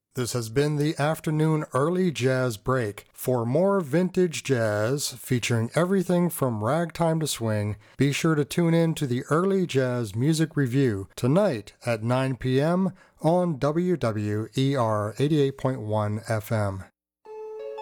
This has been the afternoon early jazz break. For more vintage jazz featuring everything from ragtime to swing, be sure to tune in to the Early Jazz Music Review tonight at 9 p.m. on WWER 88.1 FM.